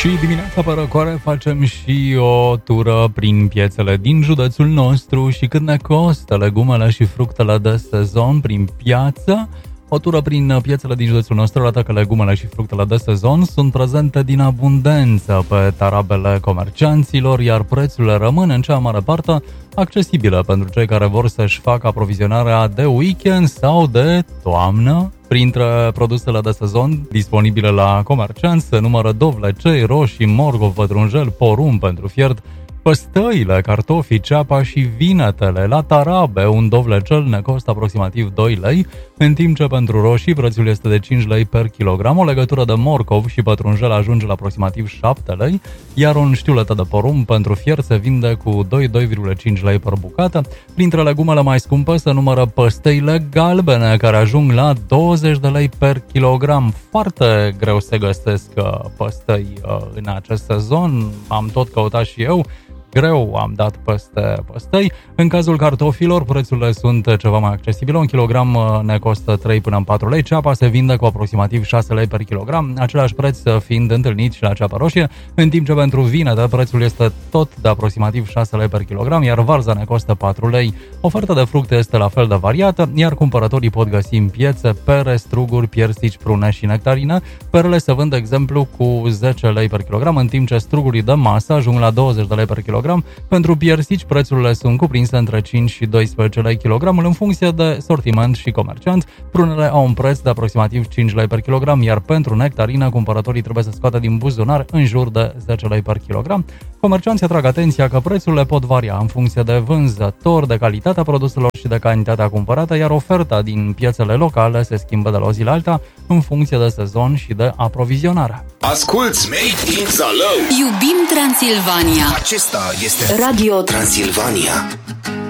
Și dimineața pe Răcoare facem și o tură prin piețele din județul nostru și cât ne costă legumele și fructele de sezon prin piață. O tură prin piețele din județul nostru arată că legumele și fructele de sezon sunt prezente din abundență pe tarabele comercianților, iar prețurile rămân în cea mare parte accesibile pentru cei care vor să-și facă aprovizionarea de weekend sau de toamnă. Printre produsele de sezon disponibile la comercianți se numără dovlecei, roșii, morcov, pătrunjel, porumb pentru fiert, păstăile, cartofii, ceapa și vinetele. La tarabe, un dovlecel ne costă aproximativ 2 lei, în timp ce pentru roșii prețul este de 5 lei per kilogram, o legătură de morcov și pătrunjel ajunge la aproximativ 7 lei, iar un știuletă de porumb pentru fiert se vinde cu 2,5 lei per bucată. Printre legumele mai scumpe se numără păstăile galbene, care ajung la 20 de lei per kilogram. Foarte greu se găsesc păstăi în acest sezon, am tot căutat și eu. Greu am dat peste păstăi. În cazul cartofilor, prețurile sunt ceva mai accesibile. Un kilogram ne costă 3 până în 4 lei. Ceapa se vinde cu aproximativ 6 lei per kilogram, același preț fiind întâlnit și la ceapa roșie, în timp ce pentru vinete prețul este tot de aproximativ 6 lei per kilogram, iar varza ne costă 4 lei. Oferta de fructe este la fel de variată, iar cumpărătorii pot găsi în piețe pere, struguri, piersici, prune și nectarine. Perele se vând, de exemplu, cu 10 lei per kilogram, în timp ce strugurii de masă ajung la 20 de lei per kilogram. Pentru piersici, prețurile sunt cuprinse între 5 și 12 lei kilogramul în funcție de sortiment și comerciant. Prunele au un preț de aproximativ 5 lei per kilogram, iar pentru nectarină, cumpărătorii trebuie să scoată din buzunar în jur de 10 lei per kilogram. Comercianții atrag atenția că prețurile pot varia în funcție de vânzător, de calitatea produselor și de cantitatea cumpărată, iar oferta din piețele locale se schimbă de la o zi la alta în funcție de sezon și de aprovizionare. Asculți Made in Zalău. Iubim Transilvania. Acesta este Radio Transilvania.